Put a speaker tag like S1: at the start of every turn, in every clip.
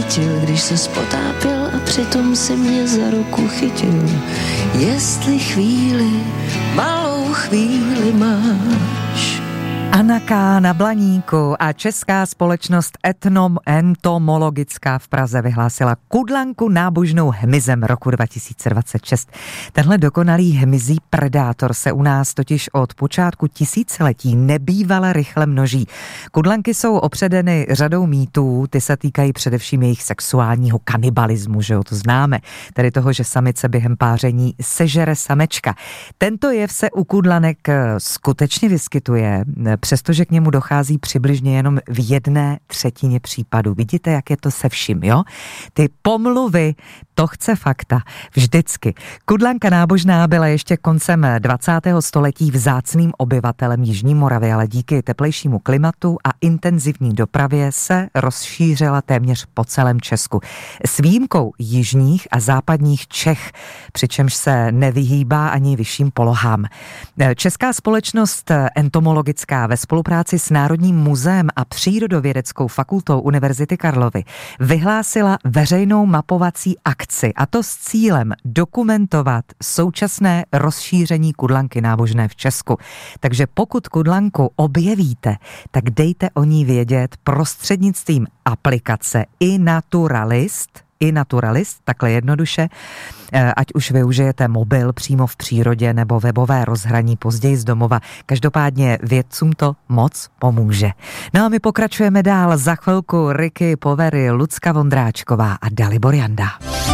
S1: svítil, když se potápěl a přitom si mě za ruku chytil. Jestli chvíli, malou chvíli máš.
S2: Anna K. na Blaníku a česká společnost entomologická v Praze vyhlásila kudlanku nábožnou hmyzem roku 2026. Tenhle dokonalý hmyzí predátor se u nás totiž od počátku tisíciletí nebývale rychle množí. Kudlanky jsou opředeny řadou mýtů, ty se týkají především jejich sexuálního kanibalismu, že jo, to známe, tedy toho, že samice během páření sežere samečka. Tento jev se u kudlanek skutečně vyskytuje, přestože k němu dochází přibližně jenom v 1/3 případů. Vidíte, jak je to se vším, jo? Ty pomluvy, to chce fakta. Vždycky. Kudlanka nábožná byla ještě koncem 20. století vzácným obyvatelem Jižní Moravy, ale díky teplejšímu klimatu a intenzivní dopravě se rozšířila téměř po celém Česku. S výjimkou jižních a západních Čech, přičemž se nevyhýbá ani vyšším polohám. Česká společnost entomologická ve spolupráci s Národním muzeem a Přírodovědeckou fakultou Univerzity Karlovy vyhlásila veřejnou mapovací akci, a to s cílem dokumentovat současné rozšíření kudlanky nábožné v Česku. Takže pokud kudlanku objevíte, tak dejte o ní vědět prostřednictvím aplikace iNaturalist, takhle jednoduše, ať už využijete mobil přímo v přírodě nebo webové rozhraní později z domova. Každopádně vědcům to moc pomůže. No a my pokračujeme dál. Za chvilku Ricky Povery, Lucka Vondráčková a Dalibor Janda.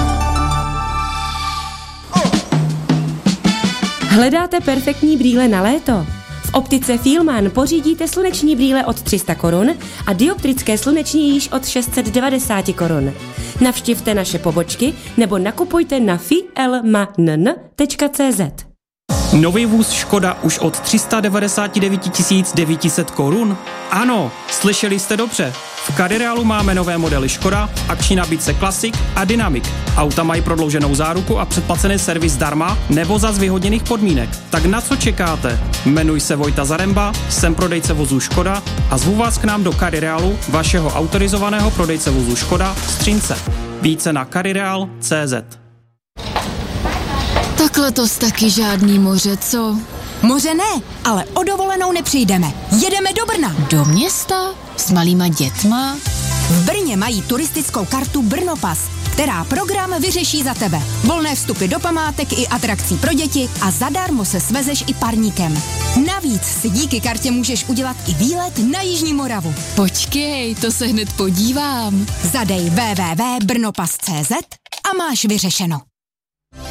S3: Hledáte perfektní brýle na léto? V optice Fielmann pořídíte sluneční brýle od 300 korun a dioptrické sluneční již od 690 korun. Navštivte naše pobočky nebo nakupujte na fielmann.cz.
S4: Nový vůz Škoda už od 399 900 korun? Ano, slyšeli jste dobře. V Carirealu máme nové modely Škoda, akční nabídce Classic a Dynamic. Auta mají prodlouženou záruku a předplacený servis zdarma nebo za zvýhodněných podmínek. Tak na co čekáte? Jmenuji se Vojta Zaremba, jsem prodejce vozů Škoda a zvu vás k nám do Carirealu, vašeho autorizovaného prodejce vozů Škoda Střince. Více na carireal.cz.
S5: Tak letos taky žádný moře, co?
S6: Moře ne, ale o dovolenou nepřijdeme. Jedeme do Brna.
S5: Do města? S malýma dětma?
S6: V Brně mají turistickou kartu Brnopas, která program vyřeší za tebe. Volné vstupy do památek i atrakcí pro děti a zadarmo se svezeš i parníkem. Navíc si díky kartě můžeš udělat i výlet na Jižní Moravu.
S5: Počkej, to se hned podívám.
S6: Zadej www.brnopas.cz a máš vyřešeno.